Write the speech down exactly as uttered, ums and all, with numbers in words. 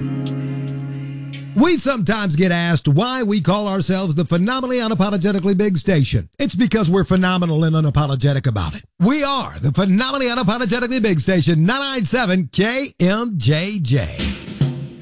We sometimes get asked why we call ourselves the Phenomenally Unapologetically Big Station. It's because we're phenomenal and unapologetic about it. We are the Phenomenally Unapologetically Big Station, nine ninety-seven K M J J.